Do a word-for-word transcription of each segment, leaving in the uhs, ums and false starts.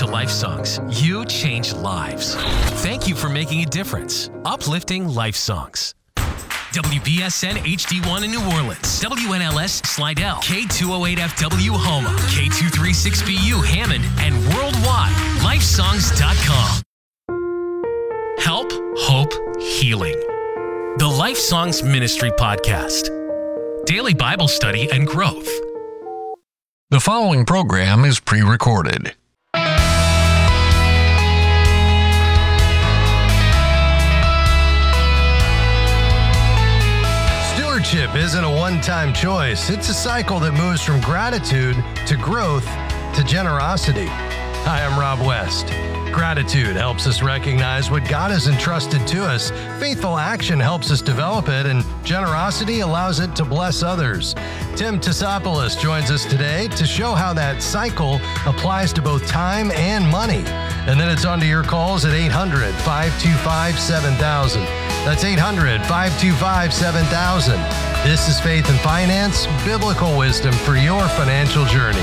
Life Songs. You change lives. Thank you for making a difference. Uplifting Life Songs. W B S N H D one in New Orleans, W N L S Slidell, K two oh eight F W Houma, K two thirty-six B U Hammond, and worldwide, lifesongs dot com. Help, hope, healing. The Life Songs Ministry Podcast. Daily Bible study and growth. The following program is pre-recorded. Stewardship isn't a one-time choice. It's a cycle that moves from gratitude to growth to generosity. Hi, I'm Rob West. Gratitude helps us recognize what God has entrusted to us. Faithful action helps us develop it, and generosity allows it to bless others. Tim Tassopoulos joins us today to show how that cycle applies to both time and money. And then it's on to your calls at eight hundred, five two five, seven thousand. That's eight hundred, five two five, seven thousand. This is Faith and Finance, biblical wisdom for your financial journey.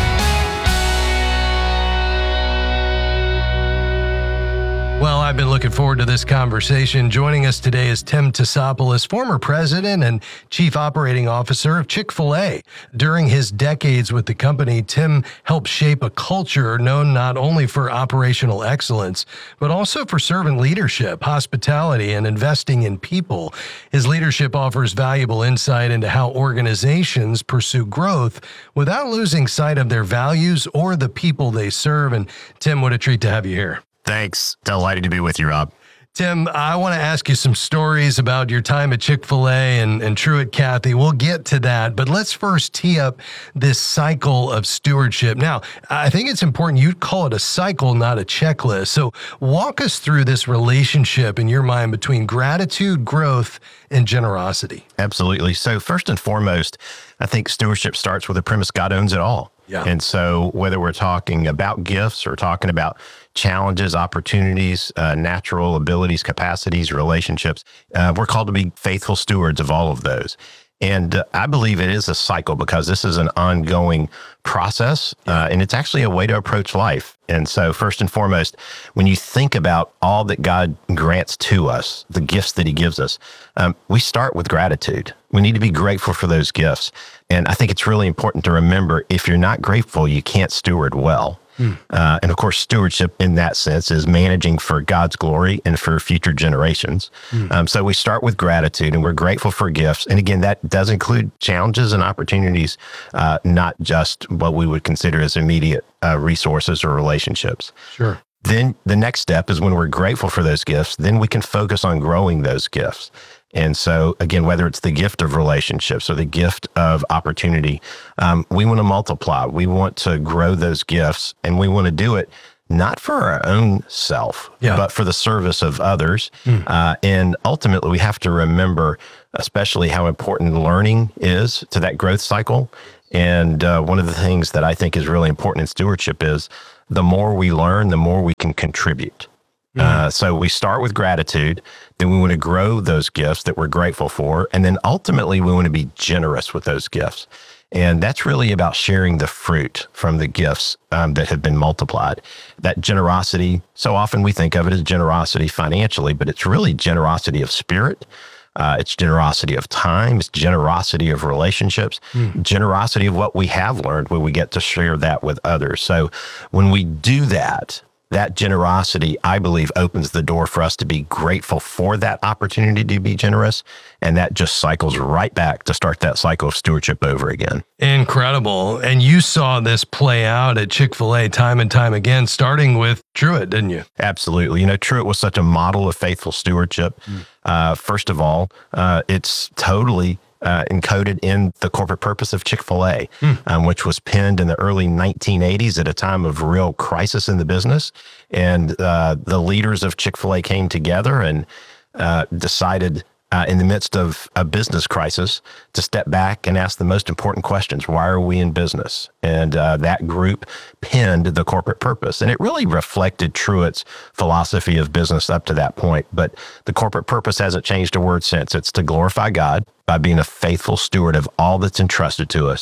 Well, I've been looking forward to this conversation. Joining us today is Tim Tassopoulos, former president and chief operating officer of Chick-fil-A. During his decades with the company, Tim helped shape a culture known not only for operational excellence, but also for servant leadership, hospitality, and investing in people. His leadership offers valuable insight into how organizations pursue growth without losing sight of their values or the people they serve. And Tim, what a treat to have you here. Thanks. Delighted to be with you, Rob. Tim, I want to ask you some stories about your time at Chick-fil-A and, and Truett Cathy. We'll get to that, but let's first tee up this cycle of stewardship. Now, I think it's important you call it a cycle, not a checklist. So walk us through this relationship in your mind between gratitude, growth, and generosity. Absolutely. So first and foremost, I think stewardship starts with the premise God owns it all. Yeah. And so whether we're talking about gifts or talking about challenges, opportunities, uh, natural abilities, capacities, relationships, uh, we're called to be faithful stewards of all of those. And uh, I believe it is a cycle because this is an ongoing process, uh, and it's actually a way to approach life. And so first and foremost, when you think about all that God grants to us, the gifts that he gives us, um, we start with gratitude. We need to be grateful for those gifts. And I think it's really important to remember, if you're not grateful, you can't steward well. Hmm. Uh, and of course, stewardship in that sense is managing for God's glory and for future generations. Hmm. Um, so we start with gratitude, and we're grateful for gifts. And again, that does include challenges and opportunities, uh, not just what we would consider as immediate uh, resources or relationships. Sure. Then the next step is when we're grateful for those gifts, then we can focus on growing those gifts. And so, again, whether it's the gift of relationships or the gift of opportunity, um, we want to multiply. We want to grow those gifts, and we want to do it not for our own self, yeah. but for the service of others. Mm. Uh, and ultimately, we have to remember, especially how important learning is to that growth cycle. And uh, one of the things that I think is really important in stewardship is the more we learn, the more we can contribute. Uh, so we start with gratitude, then we want to grow those gifts that we're grateful for, and then ultimately we want to be generous with those gifts. And that's really about sharing the fruit from the gifts um, that have been multiplied. That generosity, so often we think of it as generosity financially, but it's really generosity of spirit. Uh, it's generosity of time. It's generosity of relationships, mm. generosity of what we have learned when we get to share that with others. So when we do that, that generosity, I believe, opens the door for us to be grateful for that opportunity to be generous. And that just cycles right back to start that cycle of stewardship over again. Incredible. And you saw this play out at Chick-fil-A time and time again, starting with Truett, didn't you? Absolutely. You know, Truett was such a model of faithful stewardship. Mm. Uh, first of all, uh, it's totally Uh, encoded in the corporate purpose of Chick-fil-A, hmm. um, which was penned in the early nineteen eighties at a time of real crisis in the business. And uh, the leaders of Chick-fil-A came together and uh, decided uh, in the midst of a business crisis to step back and ask the most important questions. Why are we in business? And uh, that group penned the corporate purpose. And it really reflected Truett's philosophy of business up to that point. But the corporate purpose hasn't changed a word since. It's to glorify God by being a faithful steward of all that's entrusted to us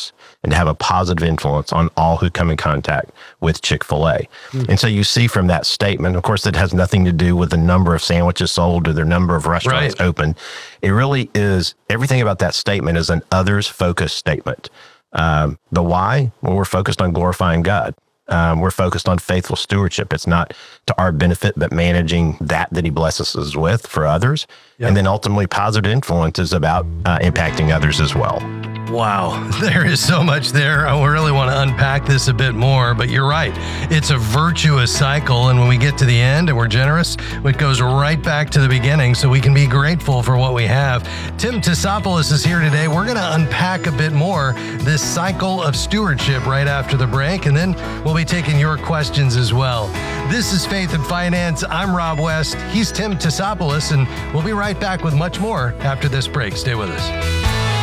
and to have a positive influence on all who come in contact with Chick-fil-A. Mm. And so you see from that statement, of course, it has nothing to do with the number of sandwiches sold or the number of restaurants right. open. It really is, everything about that statement is an others-focused statement. Um, the why? Well, we're focused on glorifying God. Um, we're focused on faithful stewardship. It's not to our benefit, but managing that that he blesses us with for others. Yep. And then ultimately positive influence is about uh, impacting others as well. Wow, there is so much there. I really want to unpack this a bit more, but you're right. It's a virtuous cycle, and when we get to the end and we're generous, it goes right back to the beginning so we can be grateful for what we have. Tim Tassopoulos is here today. We're going to unpack a bit more this cycle of stewardship right after the break, and then we'll be taking your questions as well. This is Faith and Finance. I'm Rob West. He's Tim Tassopoulos, and we'll be right back with much more after this break. Stay with us.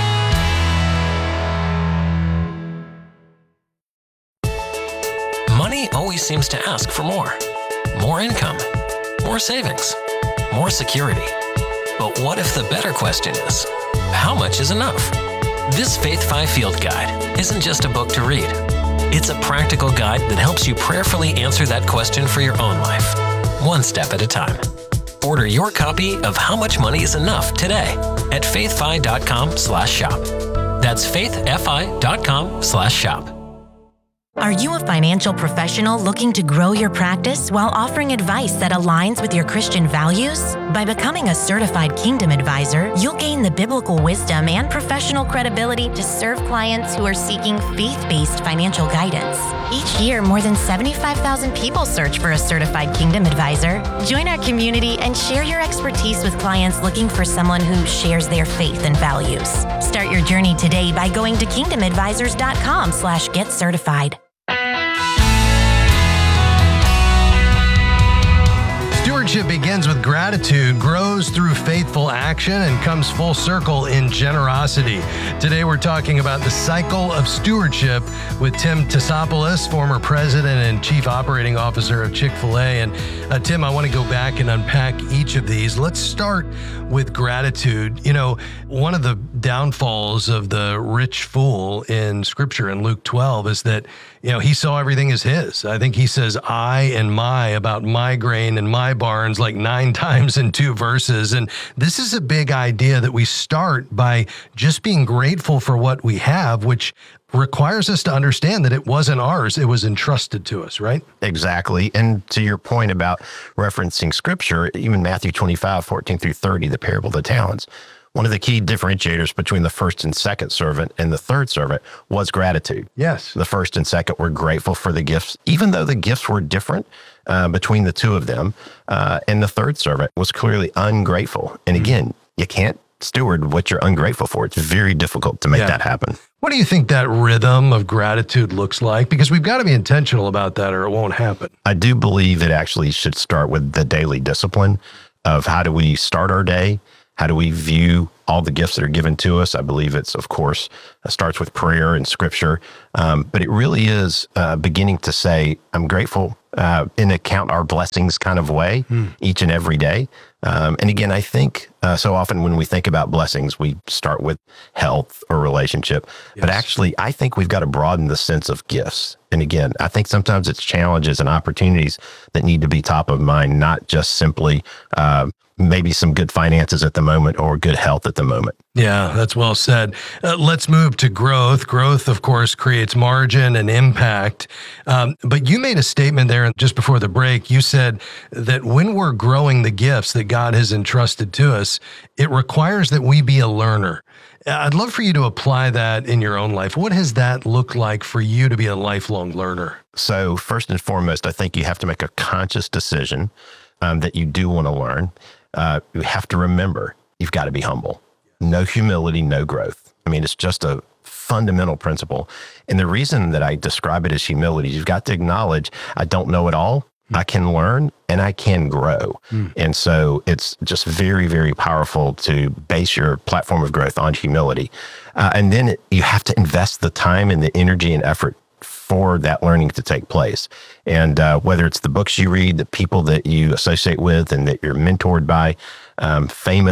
Money always seems to ask for more. More income, more savings, more security. But what if the better question is, how much is enough? This Faith Five Field Guide isn't just a book to read. It's a practical guide that helps you prayerfully answer that question for your own life, one step at a time. Order your copy of How Much Money is Enough today at faithfi.com slash shop. That's faithfi.com slash shop. Are you a financial professional looking to grow your practice while offering advice that aligns with your Christian values? By becoming a certified Kingdom Advisor, you'll gain the biblical wisdom and professional credibility to serve clients who are seeking faith-based financial guidance. Each year, more than seventy-five thousand people search for a certified Kingdom Advisor. Join our community and share your expertise with clients looking for someone who shares their faith and values. Start your journey today by going to kingdomadvisors.com slash get certified. Stewardship begins with gratitude, grows through faithful action, and comes full circle in generosity. Today, we're talking about the cycle of stewardship with Tim Tassopoulos, former president and chief operating officer of Chick-fil-A. And uh, Tim, I want to go back and unpack each of these. Let's start with gratitude. You know, one of the downfalls of the rich fool in Scripture in Luke twelve is that, you know, he saw everything as his. I think he says I and my about my grain and my barns like nine times in two verses. And this is a big idea that we start by just being grateful for what we have, which requires us to understand that it wasn't ours, it was entrusted to us, right? Exactly. And to your point about referencing Scripture, even Matthew twenty-five, fourteen through thirty, the parable of the talents, one of the key differentiators between the first and second servant and the third servant was gratitude. Yes. The first and second were grateful for the gifts, even though the gifts were different uh, between the two of them. Uh, and the third servant was clearly ungrateful. And again, mm-hmm. you can't steward what you're ungrateful for. It's very difficult to make yeah. that happen. What do you think that rhythm of gratitude looks like? Because we've got to be intentional about that or it won't happen. I do believe it actually should start with the daily discipline of how do we start our day? How do we view all the gifts that are given to us? I believe it's, of course, uh, starts with prayer and Scripture, um, but it really is uh, beginning to say, I'm grateful uh, in a count our blessings kind of way mm. each and every day. Um, and again, I think uh, so often when we think about blessings, we start with health or relationship, yes. but actually I think we've got to broaden the sense of gifts. And again, I think sometimes it's challenges and opportunities that need to be top of mind, not just simply uh, maybe some good finances at the moment or good health at the moment. Yeah, that's well said. Uh, let's move to growth. Growth, of course, creates margin and impact. Um, but you made a statement there just before the break. You said that when we're growing the gifts that God has entrusted to us, it requires that we be a learner. I'd love for you to apply that in your own life. What has that looked like for you to be a lifelong learner? So first and foremost, I think you have to make a conscious decision um, that you do want to learn. Uh, you have to remember, you've got to be humble. No humility, no growth. I mean, it's just a fundamental principle. And the reason that I describe it as humility, you've got to acknowledge, I don't know it all. I can learn and I can grow. Mm. And so it's just very, very powerful to base your platform of growth on humility. Uh, and then it, you have to invest the time and the energy and effort for that learning to take place. And uh, whether it's the books you read, the people that you associate with and that you're mentored by, um, famous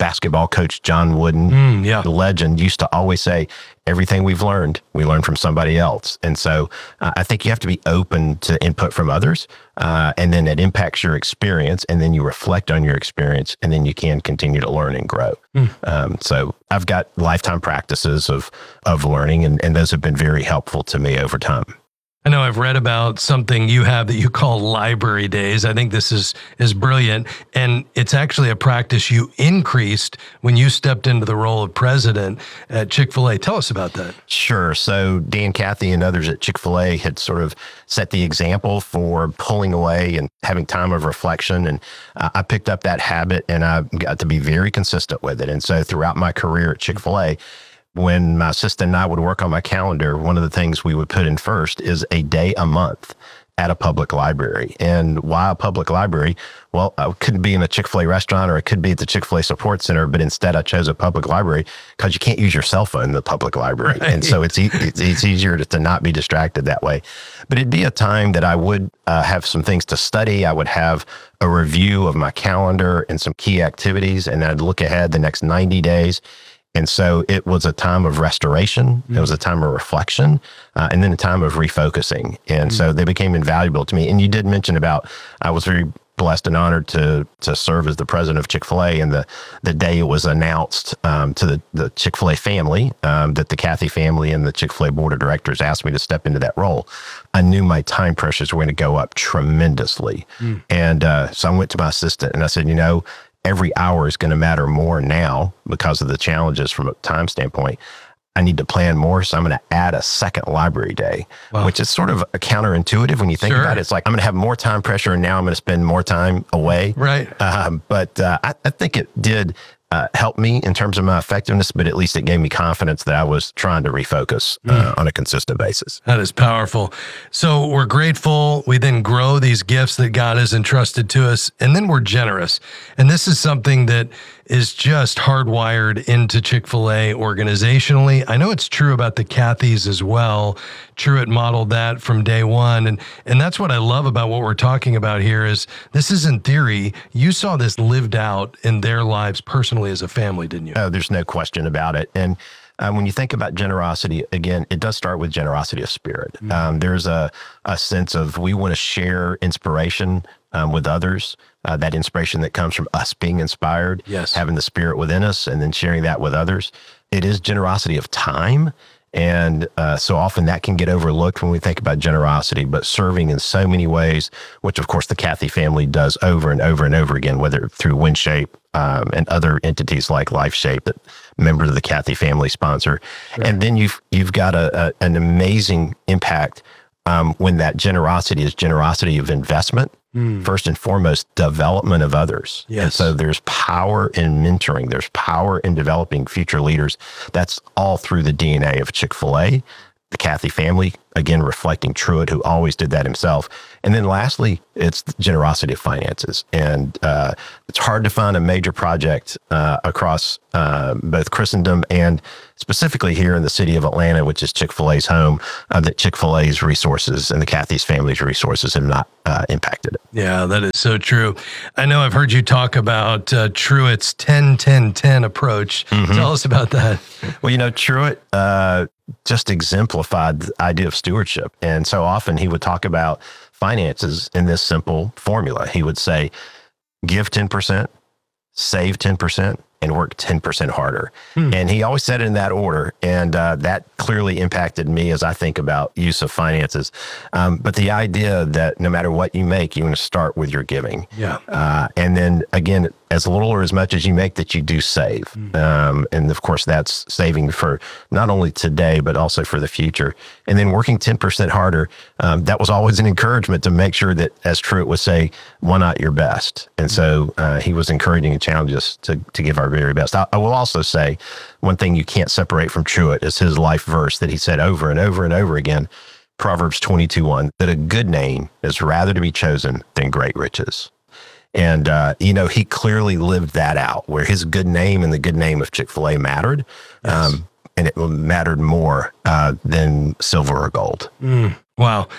basketball coach John Wooden, Mm, yeah. the legend, used to always say, everything we've learned, we learn from somebody else. And so uh, I think you have to be open to input from others, uh, and then it impacts your experience, and then you reflect on your experience, and then you can continue to learn and grow. Mm. Um, so I've got lifetime practices of of learning, and, and those have been very helpful to me over time. I know I've read about something you have that you call library days. I think this is is brilliant. And it's actually a practice you increased when you stepped into the role of president at Chick-fil-A. Tell us about that. Sure. So Dan Cathy and others at Chick-fil-A had sort of set the example for pulling away and having time of reflection. And uh, I picked up that habit, and I got to be very consistent with it. And so throughout my career at Chick-fil-A, when my assistant and I would work on my calendar, one of the things we would put in first is a day a month at a public library. And why a public library? Well, I could be in a Chick-fil-A restaurant, or it could be at the Chick-fil-A support center, but instead I chose a public library because you can't use your cell phone in the public library. Right. And so it's, e- it's it's easier to, to not be distracted that way. But it'd be a time that I would uh, have some things to study. I would have a review of my calendar and some key activities, and I'd look ahead the next ninety days. And so it was a time of restoration. Mm. It was a time of reflection, uh, and then a time of refocusing. And mm. so they became invaluable to me. And you did mention about, I was very blessed and honored to to serve as the president of Chick-fil-A. And the, the day it was announced um, to the, the Chick-fil-A family, um, that the Cathy family and the Chick-fil-A board of directors asked me to step into that role, I knew my time pressures were going to go up tremendously. Mm. And uh, so I went to my assistant and I said, you know, every hour is going to matter more now because of the challenges from a time standpoint. I need to plan more, so I'm going to add a second library day, wow. which is sort of a counterintuitive when you think sure. about it. It's like, I'm going to have more time pressure, and now I'm going to spend more time away. Right. Um, but uh, I, I think it did uh, help me in terms of my effectiveness, but at least it gave me confidence that I was trying to refocus uh, mm. on a consistent basis. That is powerful. So we're grateful. We then grow these gifts that God has entrusted to us, and then we're generous. And this is something that is just hardwired into Chick-fil-A organizationally. I know it's true about the Cathys as well. Truett modeled that from day one. And, and that's what I love about what we're talking about here is this is in theory. You saw this lived out in their lives personally as a family, didn't you? Oh, there's no question about it. And Um, when you think about generosity, again, it does start with generosity of spirit. Mm-hmm. Um, there's a, a sense of we want to share inspiration um, with others, uh, that inspiration that comes from us being inspired, yes. having the spirit within us, and then sharing that with others. It is generosity of time. And uh, so often that can get overlooked when we think about generosity, but serving in so many ways, which of course the Cathy family does over and over and over again, whether through WinShape um, and other entities like LifeShape that members of the Cathy family sponsor. Sure. And then you've you've got a, a an amazing impact um, when that generosity is generosity of investment. Mm. First and foremost, development of others. Yes. And so there's power in mentoring. There's power in developing future leaders. That's all through the D N A of Chick-fil-A, the Cathy family, again, reflecting Truett, who always did that himself. And then lastly, it's the generosity of finances. And uh, it's hard to find a major project uh, across uh, both Christendom and specifically here in the city of Atlanta, which is Chick-fil-A's home, uh, that Chick-fil-A's resources and the Cathy's family's resources have not uh, impacted it. Yeah, that is so true. I know I've heard you talk about uh, Truett's ten ten ten approach. Mm-hmm. Tell us about that. Well, you know, Truett uh, just exemplified the idea of stewardship. And so often he would talk about finances in this simple formula. He would say, give ten percent, save ten percent, and work ten percent harder. Hmm. And he always said it in that order. And uh, that clearly impacted me as I think about use of finances. Um, but the idea that no matter what you make, you want to start with your giving. Yeah. Uh, and then again, as little or as much as you make, that you do save. Hmm. Um, and of course, that's saving for not only today, but also for the future. And then working ten percent harder. Um, that was always an encouragement to make sure that, as Truett would say, why not your best? And so uh, he was encouraging and challenging us to, to give our very best. I, I will also say one thing you can't separate from Truett is his life verse that he said over and over and over again, Proverbs twenty-two one, that a good name is rather to be chosen than great riches. And, uh, you know, he clearly lived that out where his good name and the good name of Chick-fil-A mattered. Yes. Um, and it mattered more uh, than silver or gold. Mm, wow.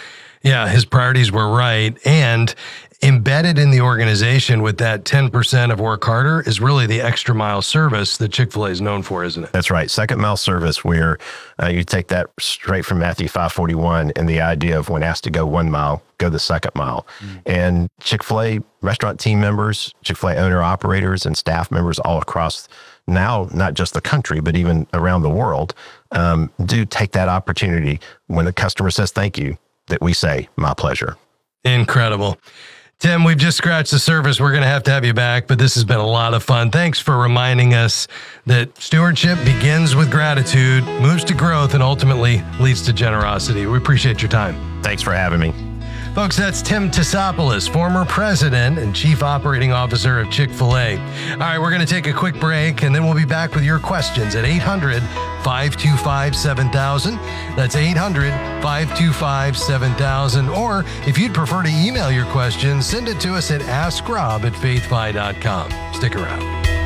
Yeah, his priorities were right. And embedded in the organization with that ten percent of work harder is really the extra mile service that Chick-fil-A is known for, isn't it? That's right. Second mile service, where uh, you take that straight from Matthew five forty-one and the idea of when asked to go one mile, go the second mile. Mm. And Chick-fil-A restaurant team members, Chick-fil-A owner operators and staff members all across now, not just the country, but even around the world, um, do take that opportunity when the customer says thank you, that we say, my pleasure. Incredible. Tim, we've just scratched the surface. We're going to have to have you back, but this has been a lot of fun. Thanks for reminding us that stewardship begins with gratitude, moves to growth, and ultimately leads to generosity. We appreciate your time. Thanks for having me. Folks, that's Tim Tassopoulos, former president and chief operating officer of Chick-fil-A. All right, we're going to take a quick break, and then we'll be back with your questions at eight hundred, five two five, seven thousand. That's eight hundred, five two five, seven thousand. Or if you'd prefer to email your questions, send it to us at ask rob at faith fi dot com. Stick around.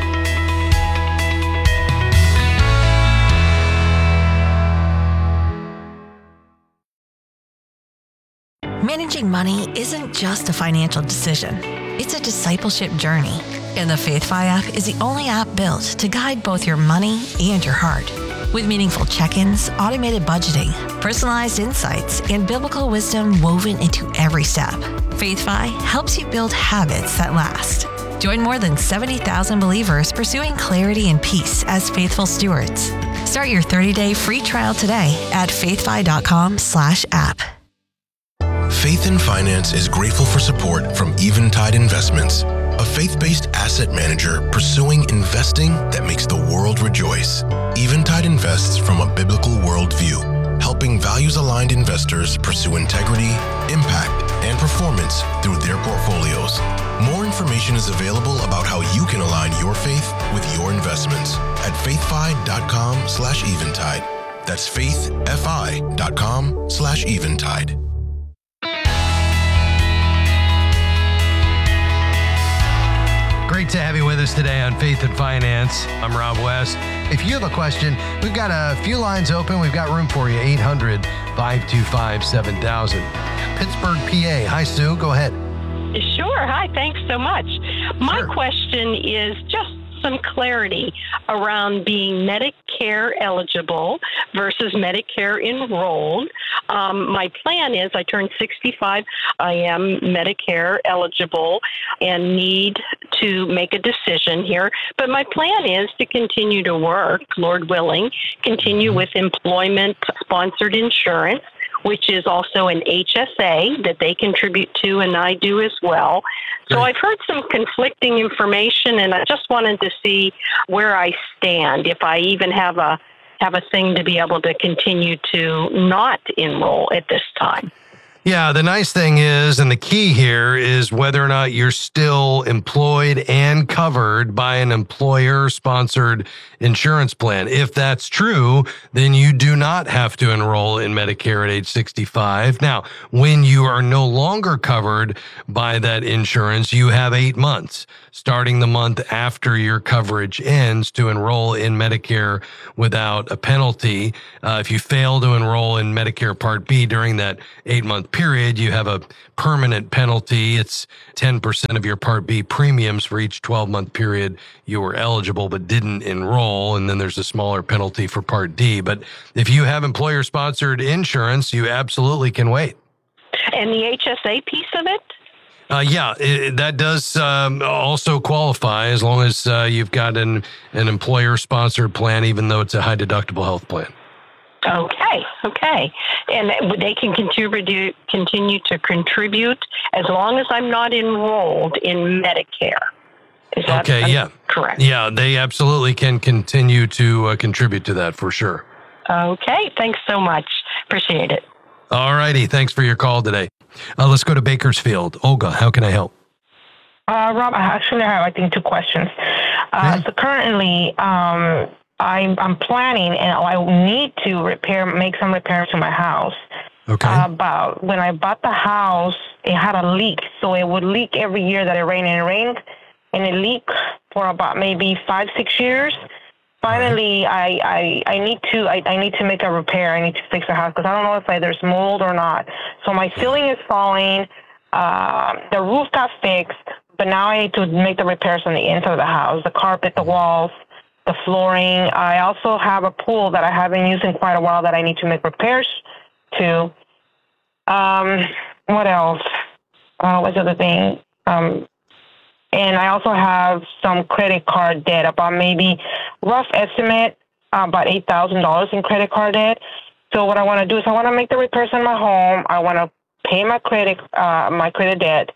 Managing money isn't just a financial decision. It's a discipleship journey. And the FaithFi app is the only app built to guide both your money and your heart. With meaningful check-ins, automated budgeting, personalized insights, and biblical wisdom woven into every step, FaithFi helps you build habits that last. Join more than seventy thousand believers pursuing clarity and peace as faithful stewards. Start your thirty-day free trial today at faithfi.com slash app. Faith in Finance is grateful for support from Eventide Investments, a faith-based asset manager pursuing investing that makes the world rejoice. Eventide invests from a biblical worldview, helping values-aligned investors pursue integrity, impact, and performance through their portfolios. More information is available about how you can align your faith with your investments at faithfi.com slash eventide. That's faithfi.com slash eventide. Great to have you with us today on Faith and Finance. I'm Rob West. If you have a question, we've got a few lines open. We've got room for you. eight hundred, five two five, seven thousand. Pittsburgh, P A. Hi, Sue. Go ahead. Sure. Hi. Thanks so much. My Sure. question is just some clarity around being Medicare eligible versus Medicare enrolled. Um, my plan is I turn sixty-five. I am Medicare eligible and need to make a decision here. But my plan is to continue to work, Lord willing, continue with employment-sponsored insurance, which is also an H S A that they contribute to, and I do as well. So I've heard some conflicting information, and I just wanted to see where I stand, if I even have a have a thing to be able to continue to not enroll at this time. Yeah, the nice thing is, and the key here is whether or not you're still employed and covered by an employer-sponsored insurance plan. If that's true, then you do not have to enroll in Medicare at age sixty-five. Now, when you are no longer covered by that insurance, you have eight months, starting the month after your coverage ends, to enroll in Medicare without a penalty. Uh, if you fail to enroll in Medicare Part B during that eight-month period, you have a permanent penalty. It's ten percent of your Part B premiums for each twelve-month period you were eligible but didn't enroll, and then there's a smaller penalty for Part D. But if you have employer-sponsored insurance, you absolutely can wait. And the H S A piece of it? Uh, yeah, it, that does um, also qualify as long as uh, you've got an, an employer-sponsored plan, even though it's a high-deductible health plan. Okay, okay. And they can contribute, continue to contribute as long as I'm not enrolled in Medicare. Is that okay? Yeah, correct? Yeah, they absolutely can continue to uh, contribute to that for sure. Okay, thanks so much. Appreciate it. All righty, thanks for your call today. Uh, let's go to Bakersfield. Olga, how can I help? Uh, Rob, I actually have, I think, two questions. Uh, Okay. So currently, um, I'm, I'm planning, and I need to repair, make some repairs to my house. Okay. Uh, but when I bought the house, it had a leak, so it would leak every year that it rained, and it rained, and it leaked for about maybe five, six years. finally, I, I, I need to I, I need to make a repair. I need to fix the house because I don't know if I, there's mold or not. So my ceiling is falling. Uh, the roof got fixed, but now I need to make the repairs on the inside of the house, the carpet, the walls, the flooring. I also have a pool that I haven't used in quite a while that I need to make repairs to. Um, what else? Uh, what's the other thing? Um, and I also have some credit card debt, about maybe rough estimate, uh, about eight thousand dollars in credit card debt. So what I want to do is I want to make the repairs in my home. I want to pay my credit, uh, my credit debt.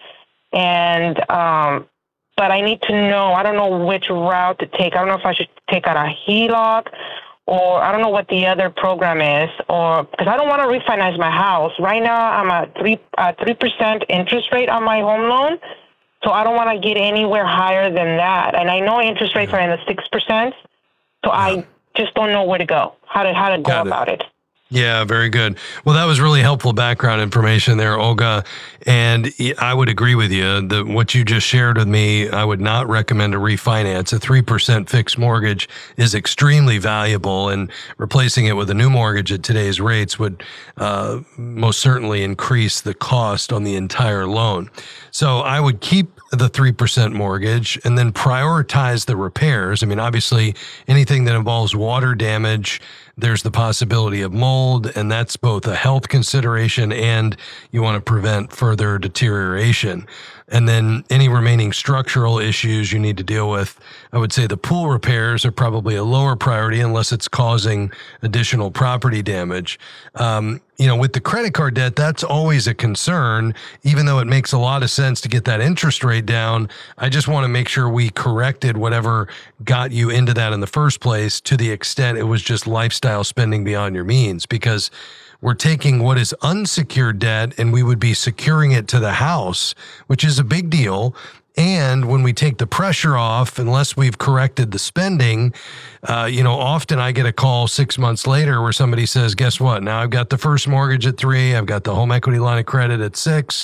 And, um, but I need to know, I don't know which route to take. I don't know if I should take out a H E L O C, or I don't know what the other program is, or because I don't want to refinance my house. Right now, I'm at three uh, three percent interest rate on my home loan, so I don't want to get anywhere higher than that. And I know interest rates are in the six percent, so I just don't know where to go, how to how to go about it. Yeah, very good. Well, that was really helpful background information there, Olga. And I would agree with you that what you just shared with me, I would not recommend a refinance. A three percent fixed mortgage is extremely valuable, and replacing it with a new mortgage at today's rates would uh, most certainly increase the cost on the entire loan. So I would keep the three percent mortgage and then prioritize the repairs. I mean, obviously, anything that involves water damage, there's the possibility of mold, and that's both a health consideration and you want to prevent further deterioration. And then any remaining structural issues you need to deal with, I would say the pool repairs are probably a lower priority unless it's causing additional property damage. Um, you know, with the credit card debt, that's always a concern, even though it makes a lot of sense to get that interest rate down. I just want to make sure we corrected whatever got you into that in the first place, to the extent it was just lifestyle spending beyond your means, because we're taking what is unsecured debt and we would be securing it to the house, which is a big deal. And when we take the pressure off, unless we've corrected the spending, uh, you know, often I get a call six months later where somebody says, guess what? Now I've got the first mortgage at three, I've got the home equity line of credit at six,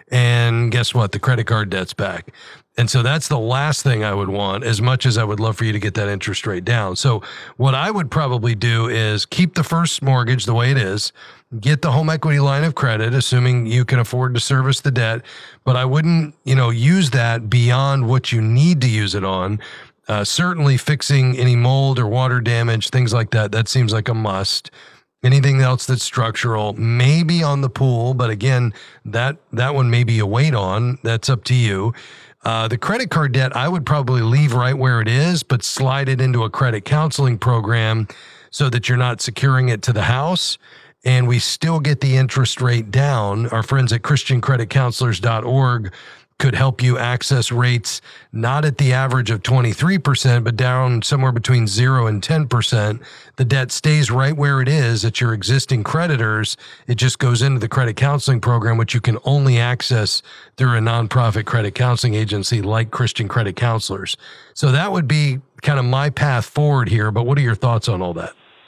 and guess what? The credit card debt's back. And so that's the last thing I would want, as much as I would love for you to get that interest rate down. So what I would probably do is keep the first mortgage the way it is, get the home equity line of credit, assuming you can afford to service the debt, but I wouldn't, you know, use that beyond what you need to use it on. Uh, certainly fixing any mold or water damage, things like that, that seems like a must. Anything else that's structural, maybe on the pool, but again, that that one may be a wait on. That's up to you. Uh, the credit card debt, I would probably leave right where it is, but slide it into a credit counseling program so that you're not securing it to the house, and we still get the interest rate down. Our friends at Christian Credit Counselors dot org could help you access rates not at the average of twenty-three percent, but down somewhere between zero and ten percent. The debt stays right where it is at your existing creditors. It just goes into the credit counseling program, which you can only access through a nonprofit credit counseling agency like Christian Credit Counselors. So that would be kind of my path forward here. But what are your thoughts on all that?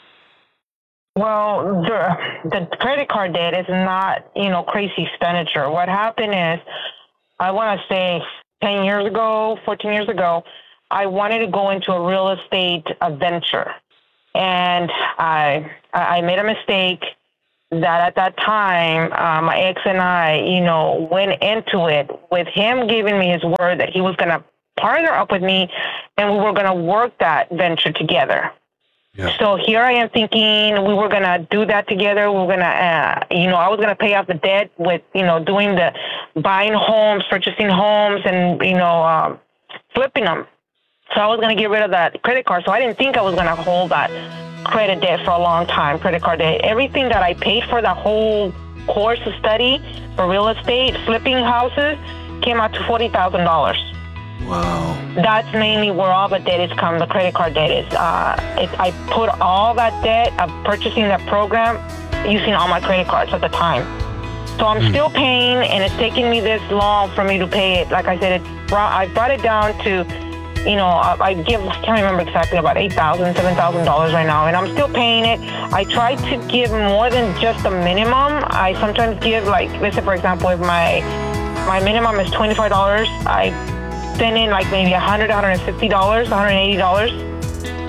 Well, the, the credit card debt is not, you know, crazy expenditure. What happened is, I want to say ten years ago, fourteen years ago, I wanted to go into a real estate venture. And I I made a mistake that at that time, uh, my ex and I, you know, went into it with him giving me his word that he was going to partner up with me and we were going to work that venture together. Yeah. So here I am thinking we were going to do that together. We were going to, uh, you know, I was going to pay off the debt with, you know, doing the buying homes, purchasing homes, and, you know, um, flipping them. So I was going to get rid of that credit card. So I didn't think I was going to hold that credit debt for a long time, credit card debt. Everything that I paid for that whole course of study for real estate, flipping houses, came out to forty thousand dollars. Wow. That's mainly where all the debt is come, the credit card debt is. Uh, it, I put all that debt of purchasing that program using all my credit cards at the time. So I'm mm. still paying, and it's taking me this long for me to pay it. Like I said, it brought, I brought it down to, you know, I, I give, I can't remember exactly, about eight thousand dollars, seven thousand dollars right now, and I'm still paying it. I try to give more than just the minimum. I sometimes give, like, let's say, for example, if my, my minimum is twenty-five dollars, I send in like maybe one hundred dollars, one hundred fifty dollars, one hundred eighty dollars.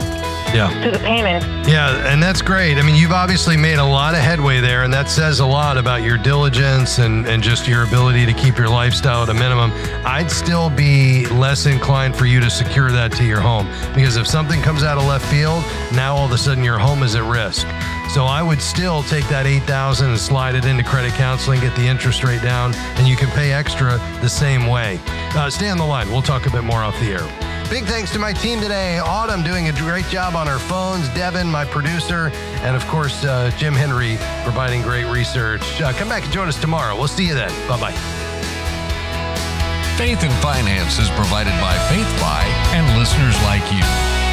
Yeah. to the payment. Yeah, and that's great. I mean, you've obviously made a lot of headway there, and that says a lot about your diligence and, and just your ability to keep your lifestyle at a minimum. I'd still be less inclined for you to secure that to your home, because if something comes out of left field, now all of a sudden your home is at risk. So I would still take that eight thousand dollars and slide it into credit counseling, get the interest rate down, and you can pay extra the same way. Uh, stay on the line. We'll talk a bit more off the air. Big thanks to my team today. Autumn doing a great job on our phones. Devin, my producer, and of course, uh, Jim Henry providing great research. Uh, come back and join us tomorrow. We'll see you then. Bye-bye. Faith and Finance is provided by FaithBuy and listeners like you.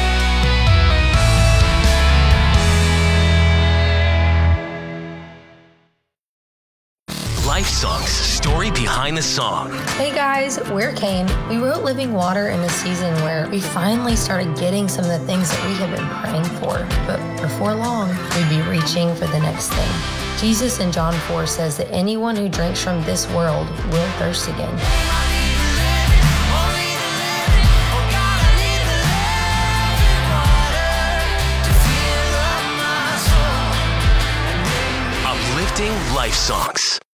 Life Songs, story behind the song. Hey guys, we're Kane. We wrote Living Water in a season where we finally started getting some of the things that we have been praying for. But before long, we'd be reaching for the next thing. Jesus in John four says that anyone who drinks from this world will thirst again. Uplifting life songs.